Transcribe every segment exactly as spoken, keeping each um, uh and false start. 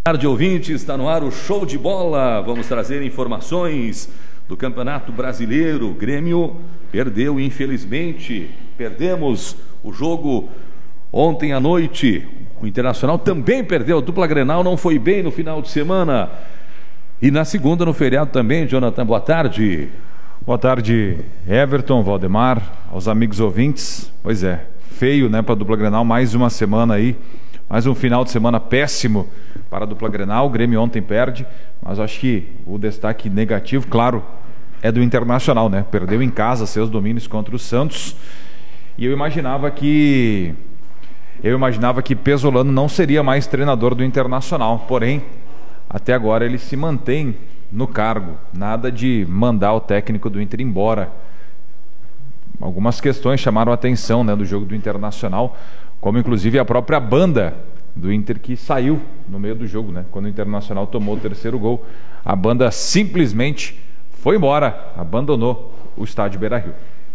Boa tarde, ouvintes, está no ar o Show de Bola. Vamos trazer informações do Campeonato Brasileiro. O Grêmio perdeu, infelizmente. Perdemos o jogo ontem à noite. O Internacional também perdeu. A dupla Grenal não foi bem no final de semana. E na segunda, no feriado também. Jonathan, boa tarde. Boa tarde, Everton, Valdemar, aos amigos ouvintes. Pois é, feio, né, para a dupla Grenal. Mais uma semana aí. Mais um final de semana péssimo para a dupla Grenal. O Grêmio ontem perde, mas acho que o destaque negativo, claro, é do Internacional, né? Perdeu em casa seus domínios contra o Santos. E eu imaginava que eu imaginava que Pesolano não seria mais treinador do Internacional. Porém, até agora ele se mantém no cargo. Nada de mandar o técnico do Inter embora. Algumas questões chamaram a atenção, né, do jogo do Internacional, como inclusive a própria banda do Inter que saiu no meio do jogo, né? Quando o Internacional tomou o terceiro gol, a banda simplesmente foi embora, abandonou o estádio Beira-Rio.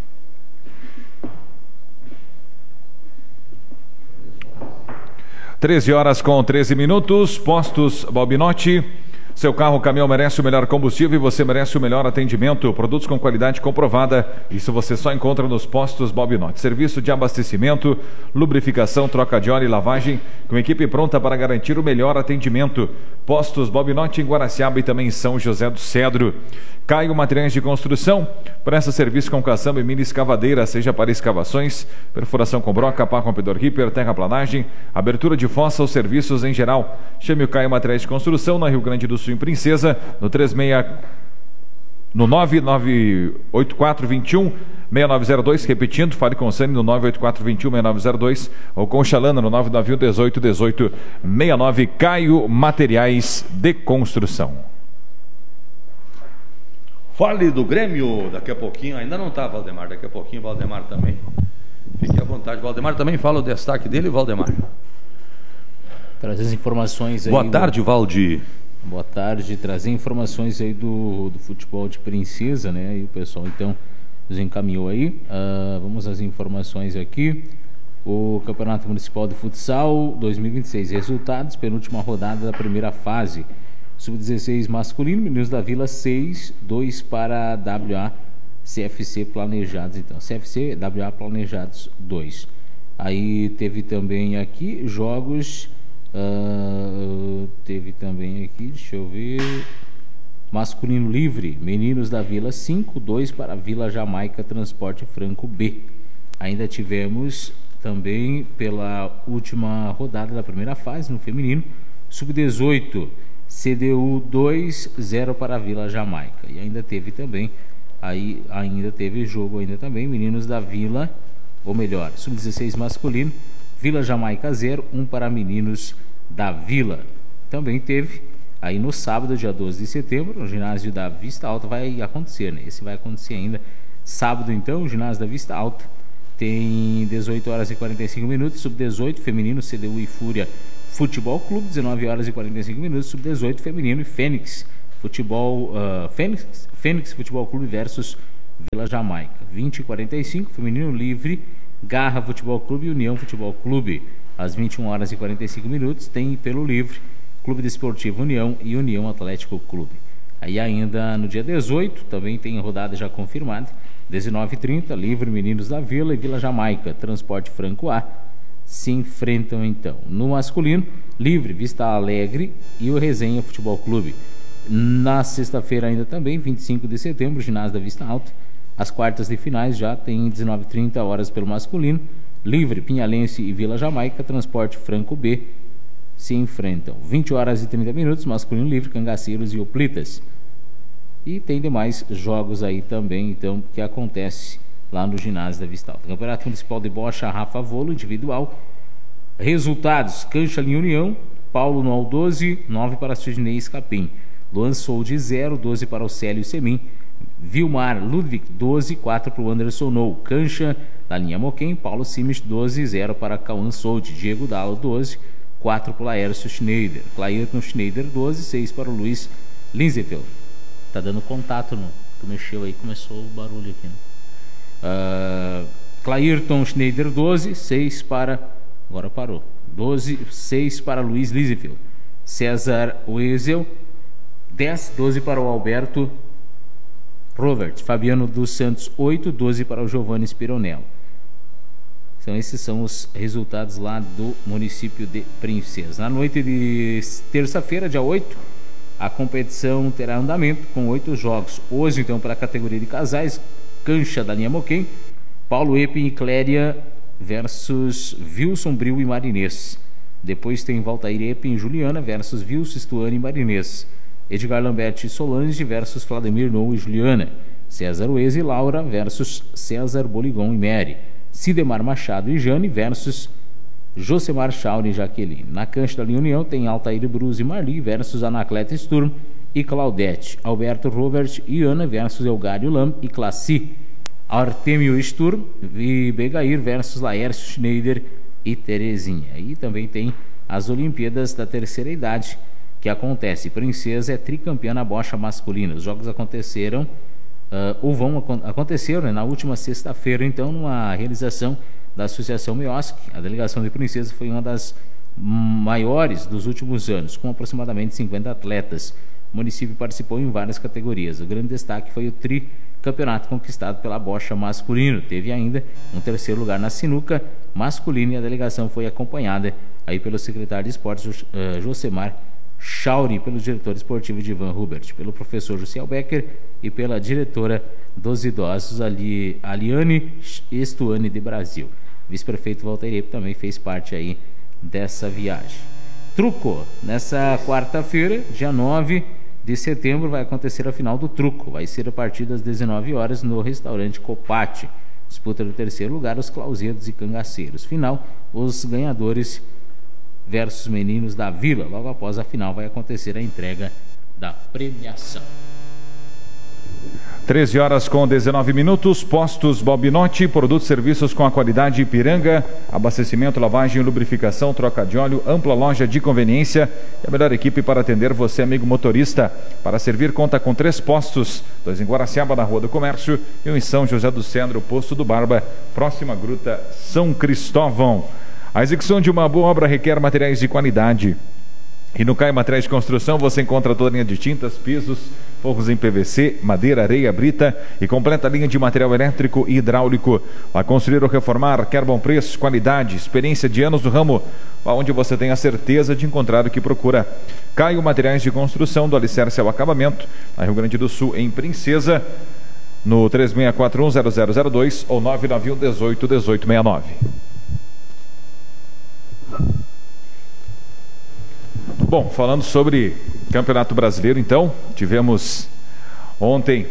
treze horas com treze minutos, Postos Balbinotti. Seu carro ou caminhão merece o melhor combustível e você merece o melhor atendimento. Produtos com qualidade comprovada. Isso você só encontra nos Postos Balbinotti. Serviço de abastecimento, lubrificação, troca de óleo e lavagem, com equipe pronta para garantir o melhor atendimento. Postos Balbinotti em Guaraciaba e também em São José do Cedro. Caio Materiais de Construção. Presta serviço com caçamba e mini escavadeira, seja para escavações, perfuração com broca, pá rompedor Ripper, terraplanagem, abertura de fossa ou serviços em geral. Chame o Caio Materiais de Construção na Rio Grande do Sul, em Princesa, no trinta e seis, no nove nove oito quatro dois um seis nove zero dois, repetindo, fale com o Sani no nove oito quatro dois um seis nove zero dois ou com o Xalana no nove nove um um oito um oito seis nove. Caio Materiais de Construção. Fale do Grêmio daqui a pouquinho. Ainda não está, Valdemar. Daqui a pouquinho, Valdemar também. Fique à vontade. Valdemar também fala o destaque dele, Valdemar. Trazer as informações aí. Boa tarde, do... Valdir. Boa tarde. Trazer informações aí do, do futebol de Princesa, né? E o pessoal então nos encaminhou aí. Uh, vamos às informações aqui. O Campeonato Municipal de Futsal dois mil e vinte e seis. Resultados, penúltima rodada da primeira fase. sub dezesseis masculino, Meninos da Vila seis, dois para W A, C F C Planejados, então, C F C, W A Planejados dois. Aí teve também aqui jogos, uh, teve também aqui, deixa eu ver, masculino livre, Meninos da Vila cinco, dois para Vila Jamaica Transporte Franco B. Ainda tivemos também pela última rodada da primeira fase no feminino, sub dezoito, C D U dois, zero para a Vila Jamaica. E ainda teve também, aí ainda teve jogo ainda também, Meninos da Vila, ou melhor, sub dezesseis masculino, Vila Jamaica zero, um para Meninos da Vila. Também teve, aí no sábado, dia doze de setembro, no ginásio da Vista Alta vai acontecer, né? Esse vai acontecer ainda sábado, então, o ginásio da Vista Alta tem dezoito horas e quarenta e cinco minutos, sub dezoito, feminino, C D U e Fúria Futebol Clube, dezenove horas e quarenta e cinco minutos, sub dezoito, feminino e Fênix Futebol, uh, Fênix, Fênix Futebol Clube versus Vila Jamaica, vinte e quarenta e cinco, feminino livre, Garra Futebol Clube e União Futebol Clube, às vinte e uma horas e quarenta e cinco minutos, tem pelo livre, Clube Desportivo União e União Atlético Clube. Aí ainda no dia dezoito, também tem rodada já confirmada, dezenove e trinta, livre, Meninos da Vila e Vila Jamaica, Transporte Franco A, se enfrentam então. No masculino, livre, Vista Alegre e o Resenha Futebol Clube. Na sexta-feira ainda também, vinte e cinco de setembro, ginásio da Vista Alta. As quartas de finais já tem dezenove e trinta horas pelo masculino. Livre, Pinhalense e Vila Jamaica, Transporte Franco B se enfrentam. vinte horas e trinta minutos, masculino livre, Cangaceiros e Oplitas. E tem demais jogos aí também, então, que acontece lá no ginásio da Vista Alta. Campeonato Municipal de Bocha, Rafa Volo, individual. Resultados: Cancha Linha União, Paulo Noal doze, nove para Sidney Escapim. Luan Soldi zero, doze para o Célio Semin. Vilmar Ludwig doze, quatro para o Anderson Nou. Cancha da linha Moquém, Paulo Simich doze, zero para Cauã Soldi. Diego Dalo doze, quatro para o Laércio Schneider. Clairton Schneider doze, seis para o Luiz Linzefeld. Tá dando contato, no, tu mexeu aí, começou o barulho aqui, né? Uh, Clairton Schneider doze, seis para, agora parou, doze, seis para Luiz Lisefeld. César Wesel. dez, doze para o Alberto Robert. Fabiano dos Santos, oito, doze para o Giovanni Spironello. Então esses são os resultados lá do município de Princesa. Na noite de terça-feira, dia oito, a competição terá andamento com oito jogos. Hoje, então, para a categoria de casais, Cancha da linha Moquém, Paulo Epin e Cléria versus Wilson Bril e Marinês. Depois tem Valtair Epin e Juliana versus Wilson Stuane e Marinês. Edgar Lambert e Solange versus Vladimir Nou e Juliana. César Uez e Laura versus César Boligon e Mary. Sidemar Machado e Jane versus Josemar Chauri e Jaqueline. Na cancha da linha União tem Altair Bruz e Marli versus Anacleta Sturm e Claudete. Alberto Robert e Ana versus Elgário Lam e Classi. Artemio Sturm e Begair versus Laércio Schneider e Terezinha. E também tem as Olimpíadas da terceira idade que acontece. Princesa é tricampeã na bocha masculina. Os jogos aconteceram Uh, ou vão acontecer né, na última sexta-feira, então, numa realização da Associação Miosk. A delegação de Princesa foi uma das maiores dos últimos anos, com aproximadamente cinquenta atletas. O município participou em várias categorias. O grande destaque foi o tricampeonato conquistado pela bocha masculino. Teve ainda um terceiro lugar na sinuca masculina e a delegação foi acompanhada aí pelo secretário de esportes uh, Josemar Chauri, pelo diretor esportivo de Ivan Hubert, pelo professor Josiel Becker e pela diretora dos idosos Ali, Aliane Estuane de Brasil. Vice-prefeito Walter Epe também fez parte aí dessa viagem. Truco, nessa quarta-feira, dia nove de setembro, vai acontecer a final do Truco. Vai ser a partir das dezenove horas no restaurante Copate. Disputa do terceiro lugar os Clauzedos e Cangaceiros. Final, os ganhadores versus Meninos da Vila. Logo após a final vai acontecer a entrega da premiação. treze horas com dezenove minutos. Postos Bobinotti, produtos e serviços com a qualidade Ipiranga, abastecimento, lavagem, lubrificação, troca de óleo, ampla loja de conveniência e a melhor equipe para atender você, amigo motorista. Para servir, conta com três postos, dois em Guaraciaba, na Rua do Comércio, e um em São José do Cedro, Posto do Barba, próxima Gruta São Cristóvão. A execução de uma boa obra requer materiais de qualidade. E no Caio Materiais de Construção você encontra toda a linha de tintas, pisos, forros em P V C, madeira, areia, brita e completa a linha de material elétrico e hidráulico. Para construir ou reformar, quer bom preço, qualidade, experiência de anos no ramo, onde você tem a certeza de encontrar o que procura. Caio Materiais de Construção, do alicerce ao acabamento, na Rio Grande do Sul, em Princesa, no três seis quatro um zero zero zero dois ou nove nove um um oito um oito seis nove. Bom, falando sobre Campeonato Brasileiro, então, tivemos ontem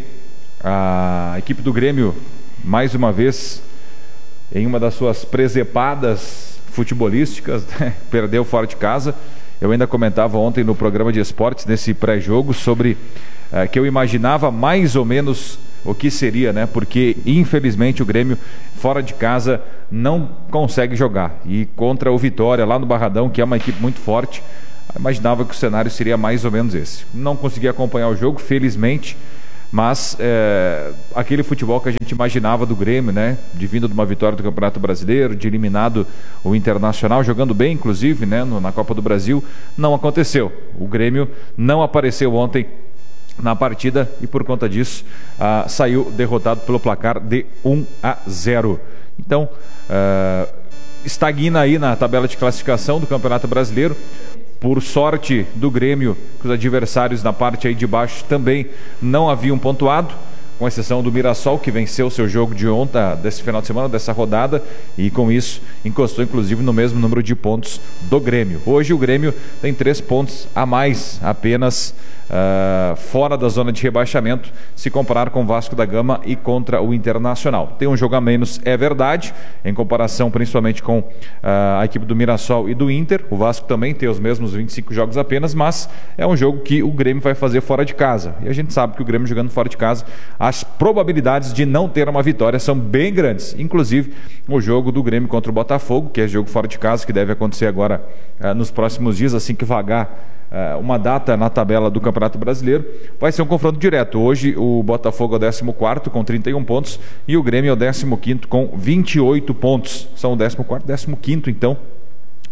a equipe do Grêmio, mais uma vez, em uma das suas presepadas futebolísticas, né? Perdeu fora de casa. Eu ainda comentava ontem no programa de esportes, nesse pré-jogo, sobre uh, que eu imaginava mais ou menos o que seria, né? Porque infelizmente o Grêmio fora de casa não consegue jogar. E contra o Vitória lá no Barradão, que é uma equipe muito forte, imaginava que o cenário seria mais ou menos esse. Não consegui acompanhar o jogo, felizmente, mas é, aquele futebol que a gente imaginava do Grêmio, né? De vindo de uma vitória do Campeonato Brasileiro, de eliminado o Internacional, jogando bem, inclusive, né? No, na Copa do Brasil, não aconteceu. O Grêmio não apareceu ontem na partida e por conta disso ah, saiu derrotado pelo placar de um a zero. Então ah, estagna aí na tabela de classificação do Campeonato Brasileiro. Por sorte do Grêmio, que os adversários na parte aí de baixo também não haviam pontuado, com exceção do Mirassol, que venceu seu jogo de ontem, desse final de semana, dessa rodada, e com isso encostou inclusive no mesmo número de pontos do Grêmio. Hoje o Grêmio tem três pontos a mais apenas uh, fora da zona de rebaixamento, se comparar com o Vasco da Gama e contra o Internacional. Tem um jogo a menos, é verdade, em comparação principalmente com uh, a equipe do Mirassol e do Inter. O Vasco também tem os mesmos vinte e cinco jogos apenas, mas é um jogo que o Grêmio vai fazer fora de casa. E a gente sabe que o Grêmio jogando fora de casa, as probabilidades de não ter uma vitória são bem grandes. Inclusive o jogo do Grêmio contra o Botafogo, que é jogo fora de casa, que deve acontecer agora uh, nos próximos dias, assim que vagar uh, uma data na tabela do Campeonato Brasileiro, vai ser um confronto direto. Hoje o Botafogo é o décimo quarto com trinta e um pontos e o Grêmio é o décimo quinto com vinte e oito pontos. São o décimo quarto e décimo quinto então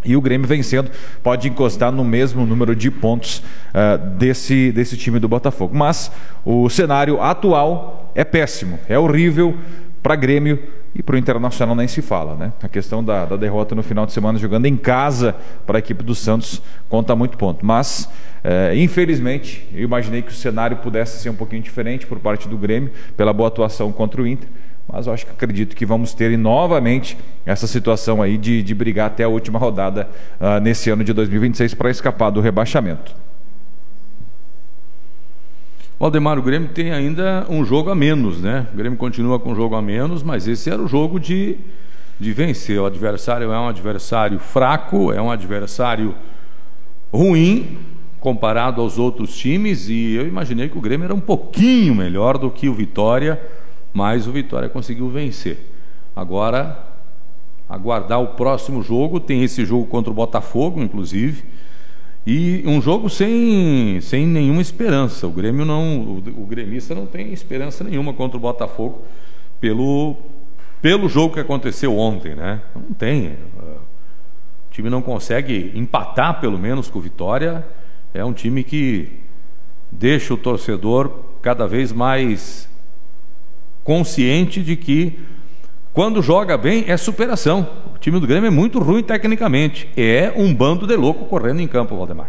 E o Grêmio vencendo pode encostar no mesmo número de pontos uh, desse, desse time do Botafogo. Mas o cenário atual é péssimo, é horrível para Grêmio e para o Internacional nem se fala, né? A questão da, da derrota no final de semana jogando em casa para a equipe do Santos conta muito ponto. Mas, uh, infelizmente, eu imaginei que o cenário pudesse ser um pouquinho diferente por parte do Grêmio pela boa atuação contra o Inter. Mas eu acho que acredito que vamos ter novamente essa situação aí de, de brigar até a última rodada uh, nesse ano de dois mil e vinte e seis para escapar do rebaixamento. Valdemar, o Grêmio tem ainda um jogo a menos, né? O Grêmio continua com um jogo a menos, mas esse era o jogo de, de vencer. O adversário é um adversário fraco, é um adversário ruim comparado aos outros times, e eu imaginei que o Grêmio era um pouquinho melhor do que o Vitória, mas o Vitória conseguiu vencer. Agora, aguardar o próximo jogo. Tem esse jogo contra o Botafogo, inclusive, e um jogo sem, sem nenhuma esperança. O Grêmio não, o, o gremista não tem esperança nenhuma contra o Botafogo pelo, pelo jogo que aconteceu ontem, né? Não tem. O time não consegue empatar, pelo menos, com o Vitória. É um time que deixa o torcedor cada vez mais consciente de que quando joga bem é superação. O time do Grêmio é muito ruim tecnicamente, é um bando de louco correndo em campo, Valdemar.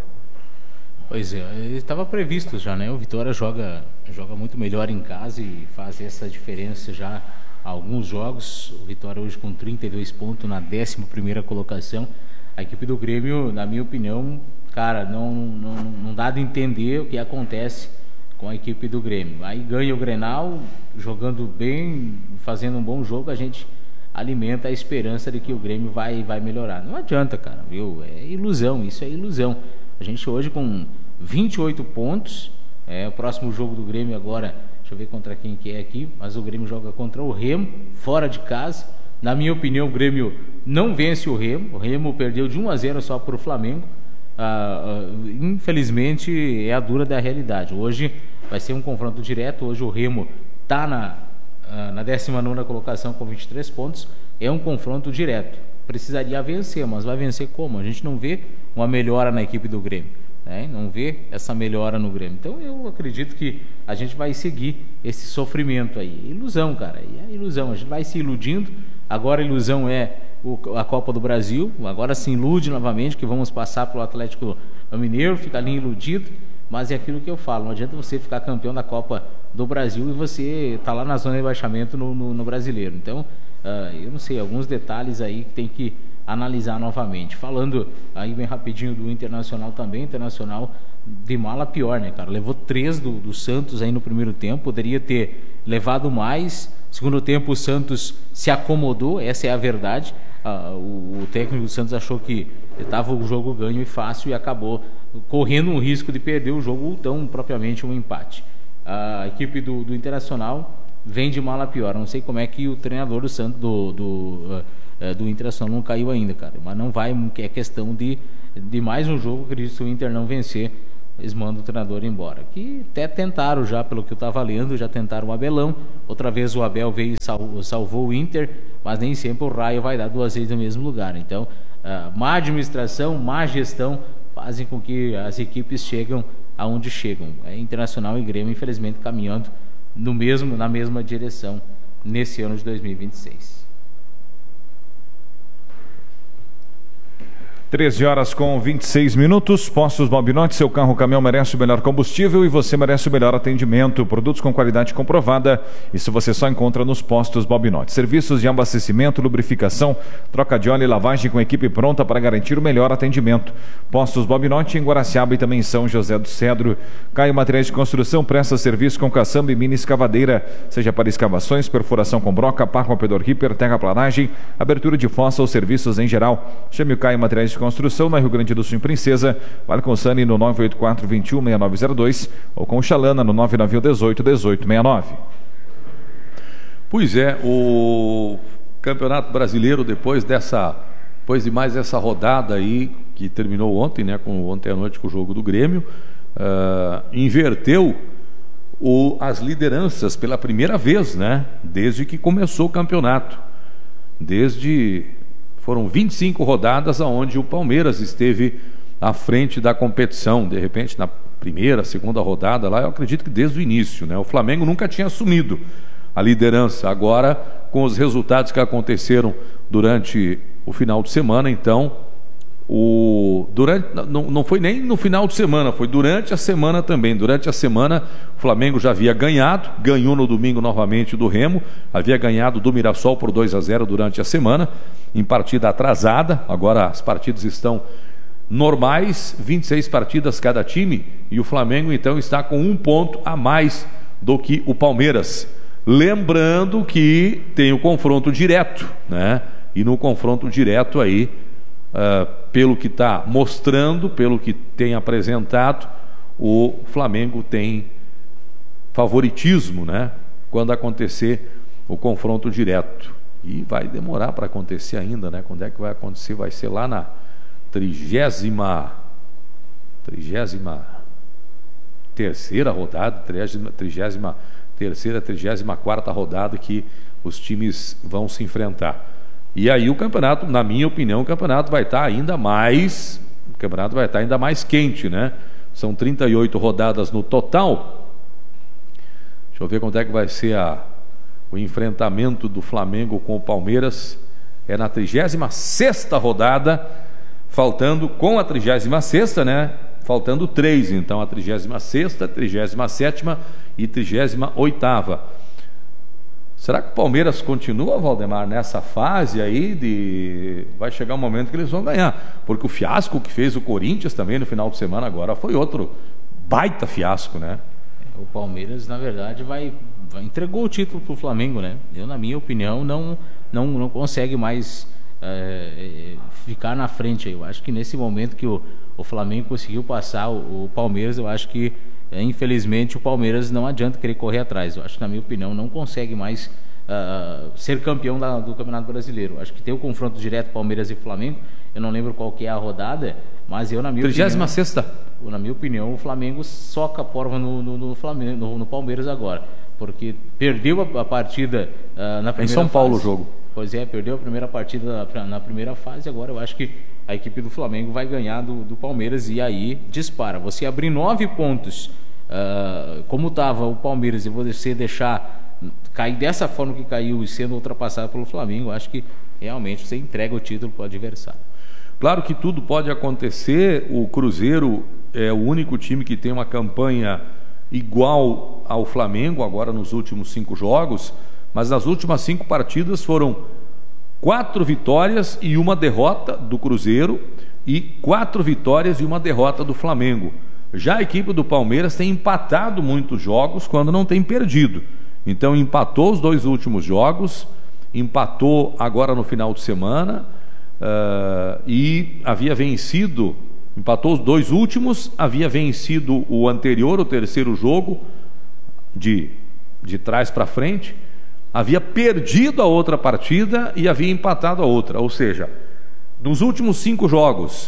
Pois é, estava previsto já, né? O Vitória joga, joga muito melhor em casa e faz essa diferença já há alguns jogos. O Vitória hoje com trinta e dois pontos na décima primeira colocação. A equipe do Grêmio, na minha opinião, cara, não, não, não dá de entender o que acontece com a equipe do Grêmio. Aí ganha o Grenal, jogando bem, fazendo um bom jogo, a gente alimenta a esperança de que o Grêmio vai, vai melhorar. Não adianta, cara, viu? É ilusão, isso é ilusão. A gente hoje com vinte e oito pontos, é, o próximo jogo do Grêmio agora, deixa eu ver contra quem que é aqui, mas o Grêmio joga contra o Remo, fora de casa. Na minha opinião, o Grêmio não vence o Remo. O Remo perdeu de um a zero só para o Flamengo. Ah, ah, infelizmente é a dura da realidade. Hoje vai ser um confronto direto. Hoje o Remo está na, ah, na décima nona colocação com vinte e três pontos. É um confronto direto. Precisaria vencer, mas vai vencer como? A gente não vê uma melhora na equipe do Grêmio, né? Não vê essa melhora no Grêmio. Então eu acredito que a gente vai seguir esse sofrimento aí. Ilusão, cara, é ilusão. A gente vai se iludindo. Agora a ilusão é o, a Copa do Brasil. Agora se ilude novamente que vamos passar pelo Atlético Mineiro, fica ali iludido. Mas é aquilo que eu falo, não adianta você ficar campeão da Copa do Brasil e você tá lá na zona de rebaixamento no, no, no Brasileiro. Então, uh, eu não sei, alguns detalhes aí que tem que analisar novamente. Falando aí bem rapidinho do Internacional também, Internacional de mal a pior, né, cara? Levou três do, do Santos aí no primeiro tempo, poderia ter levado mais. Segundo tempo o Santos se acomodou, essa é a verdade. Ah, o, o técnico do Santos achou que estava o jogo ganho e fácil e acabou correndo um risco de perder o jogo ou tão propriamente um empate. A equipe do, do Internacional vem de mal a pior. Não sei como é que o treinador do Santos do, do, uh, do Internacional não caiu ainda, cara. Mas não vai, é questão de, de mais um jogo. Acredito que se o Inter não vencer, eles mandam o treinador embora. Que até tentaram já, pelo que eu estava lendo, já tentaram o Abelão. Outra vez o Abel veio e sal, salvou o Inter, mas nem sempre o raio vai dar duas vezes no mesmo lugar. Então, uh, má administração, má gestão fazem com que as equipes chegam aonde chegam. É Internacional e Grêmio, infelizmente, caminhando no mesmo, na mesma direção nesse ano de dois mil e vinte e seis. treze horas com vinte e seis minutos. Postos Bobinotti, seu carro, caminhão merece o melhor combustível e você merece o melhor atendimento. Produtos com qualidade comprovada. Isso você só encontra nos postos Bobinotti. Serviços de abastecimento, lubrificação, troca de óleo e lavagem com equipe pronta para garantir o melhor atendimento. Postos Bobinotti em Guaraciaba e também em São José do Cedro. Caio Materiais de Construção, presta serviço com caçamba e mini escavadeira, seja para escavações, perfuração com broca, pá, rompedor Ripper, terraplanagem, abertura de fossa ou serviços em geral. Chame o Caio Materiais de Construção na Rio Grande do Sul, em Princesa. Fale com o Sani no nove oito quatro, dois um, seis nove zero dois ou com o Xalana no nove nove um, um oito, um oito seis nove. Pois é, o Campeonato Brasileiro, depois dessa, depois de mais essa rodada aí que terminou ontem, né, com ontem à noite com o jogo do Grêmio, uh, inverteu o, as lideranças pela primeira vez, né, desde que começou o campeonato, desde foram vinte e cinco rodadas onde o Palmeiras esteve à frente da competição. De repente, na primeira, segunda rodada lá, eu acredito que desde o início, né? O Flamengo nunca tinha assumido a liderança. Agora, com os resultados que aconteceram durante o final de semana, então, o, durante, não, não foi nem no final de semana, foi durante a semana também. Durante a semana, o Flamengo já havia ganhado, ganhou no domingo novamente do Remo, havia ganhado do Mirassol por dois a zero durante a semana, em partida atrasada. Agora as partidas estão normais, vinte e seis partidas cada time, e o Flamengo então está com um ponto a mais do que o Palmeiras. Lembrando que tem o confronto direto, né? E no confronto direto aí, uh, pelo que está mostrando, pelo que tem apresentado, o Flamengo tem favoritismo, né? Quando acontecer o confronto direto. E vai demorar para acontecer ainda, né? Quando é que vai acontecer? Vai ser lá na trigésima, trigésima terceira rodada, trigésima, trigésima terceira, trigésima quarta rodada que os times vão se enfrentar. E aí o campeonato, na minha opinião, o campeonato vai estar ainda mais, o campeonato vai estar ainda mais quente, né? São trinta e oito rodadas no total. Deixa eu ver quando é que vai ser a, o enfrentamento do Flamengo com o Palmeiras. É na trigésima sexta rodada, faltando com a trigésima sexta, né? Faltando três, então, a trigésima sexta, trigésima sétima e trigésima oitava. Será que o Palmeiras continua, Valdemar, nessa fase aí de... Vai chegar um momento que eles vão ganhar, porque o fiasco que fez o Corinthians também no final de semana agora foi outro baita fiasco, né? O Palmeiras, na verdade, vai, vai entregou o título para o Flamengo, né? Eu, na minha opinião, não, não, não consegue mais é, ficar na frente. Eu acho que nesse momento que o, o Flamengo conseguiu passar o, o Palmeiras, eu acho que infelizmente o Palmeiras não adianta querer correr atrás. Eu acho que, na minha opinião, não consegue mais uh, ser campeão da, do Campeonato Brasileiro. Acho que tem o confronto direto Palmeiras e Flamengo. Eu não lembro qual que é a rodada, mas eu, na minha trigésima sexta. opinião, na minha opinião, o Flamengo soca a porva no, no, no, Flamengo, no, no Palmeiras agora, porque perdeu a, a partida uh, na primeira em São Paulo fase. O jogo. Pois é, perdeu a primeira partida na, na primeira fase. Agora eu acho que a equipe do Flamengo vai ganhar do, do Palmeiras e aí dispara. Você abrir nove pontos, uh, como estava o Palmeiras, e você deixar cair dessa forma que caiu e sendo ultrapassado pelo Flamengo, acho que realmente você entrega o título para o adversário. Claro que tudo pode acontecer. O Cruzeiro é o único time que tem uma campanha igual ao Flamengo agora nos últimos cinco jogos, mas nas últimas cinco partidas foram quatro vitórias e uma derrota do Cruzeiro e quatro vitórias e uma derrota do Flamengo. Já a equipe do Palmeiras tem empatado muitos jogos quando não tem perdido. Então empatou os dois últimos jogos, empatou agora no final de semana uh, e havia vencido, empatou os dois últimos, havia vencido o anterior, o terceiro jogo, de, de trás para frente, havia perdido a outra partida e havia empatado a outra. Ou seja, nos últimos cinco jogos,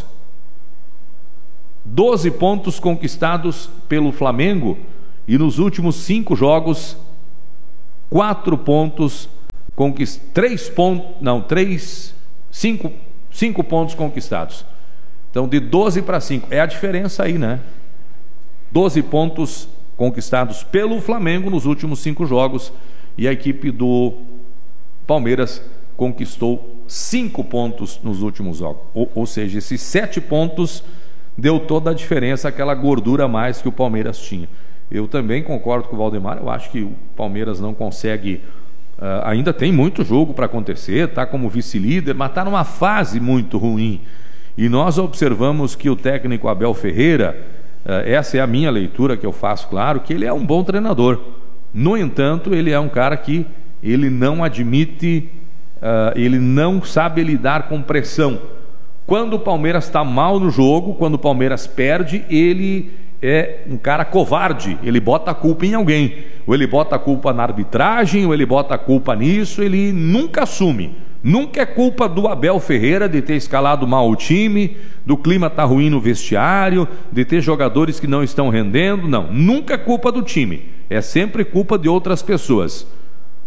doze pontos conquistados pelo Flamengo, e nos últimos cinco jogos, quatro pontos conquistados, três pontos, não, três, cinco, cinco pontos conquistados. Então, de doze para cinco, é a diferença aí, né? doze pontos conquistados pelo Flamengo nos últimos cinco jogos, e a equipe do Palmeiras conquistou cinco pontos nos últimos jogos. Ou, ou seja, esses sete pontos deu toda a diferença, aquela gordura a mais que o Palmeiras tinha. Eu também concordo com o Valdemar. Eu acho que o Palmeiras não consegue, uh, ainda tem muito jogo para acontecer, está como vice-líder, mas está numa fase muito ruim. E nós observamos que o técnico Abel Ferreira, uh, essa é a minha leitura que eu faço, claro, que ele é um bom treinador. No entanto, ele é um cara que ele não admite, uh, ele não sabe lidar com pressão. Quando o Palmeiras está mal no jogo, quando o Palmeiras perde, ele é um cara covarde, ele bota a culpa em alguém. Ou ele bota a culpa na arbitragem, ou ele bota a culpa nisso, ele nunca assume. Nunca é culpa do Abel Ferreira de ter escalado mal o time, do clima estar ruim no vestiário, de ter jogadores que não estão rendendo, não. Nunca é culpa do time, é sempre culpa de outras pessoas.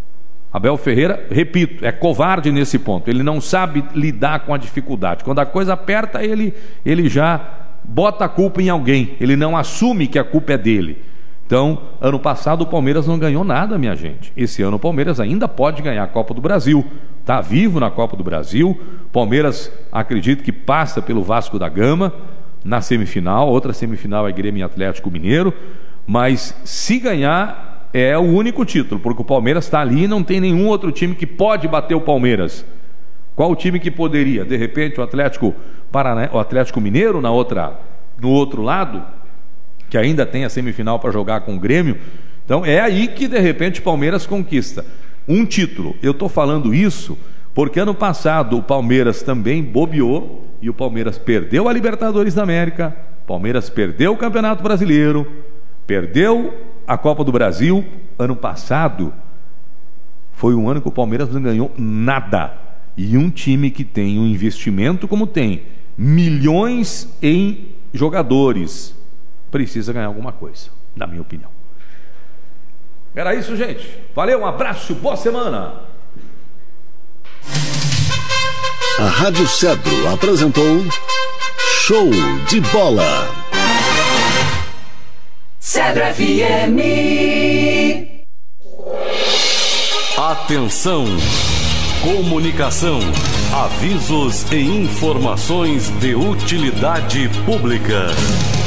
Abel Ferreira, repito, é covarde nesse ponto. Ele não sabe lidar com a dificuldade. Quando a coisa aperta, ele, ele já bota a culpa em alguém. Ele não assume que a culpa é dele. Então, ano passado o Palmeiras não ganhou nada, minha gente. Esse ano o Palmeiras ainda pode ganhar a Copa do Brasil. Está vivo na Copa do Brasil. Palmeiras, acredito que passa pelo Vasco da Gama na semifinal. Outra semifinal é Grêmio e Atlético Mineiro. Mas se ganhar, é o único título, porque o Palmeiras está ali e não tem nenhum outro time que pode bater o Palmeiras. Qual o time que poderia? De repente o Atlético Paraná, o Atlético Mineiro na outra, no outro lado, que ainda tem a semifinal para jogar com o Grêmio. Então é aí que de repente o Palmeiras conquista um título. Eu estou falando isso porque ano passado o Palmeiras também bobeou e o Palmeiras perdeu a Libertadores da América, o Palmeiras perdeu o Campeonato Brasileiro, perdeu a Copa do Brasil. Ano passado foi um ano que o Palmeiras não ganhou nada. E um time que tem um investimento como tem, milhões em jogadores, precisa ganhar alguma coisa, na minha opinião. Era isso, gente. Valeu, um abraço, boa semana. A Rádio Cedro apresentou Show de Bola. Cedro F M. Atenção! Comunicação, avisos e informações de utilidade pública.